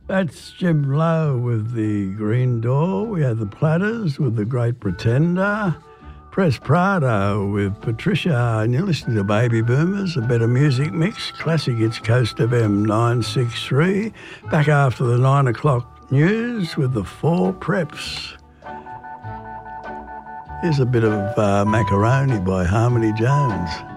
That's Jim Lowe with the Green Door. We had the Platters with The Great Pretender. Press Prado with Patricia. And you're listening to Baby Boomers, a better music mix. Classic Hits Coast FM 963. Back after the 9 o'clock news with the Four Preps. Here's a bit of Macaroni by Harmony Jones.